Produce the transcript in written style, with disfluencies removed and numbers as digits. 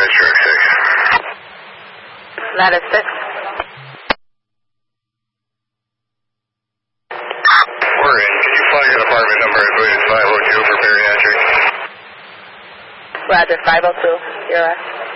Bariatric 6. That is 6. We're in. Can you flag an apartment number, I believe it's 502 for bariatric? Roger, 502. You're right.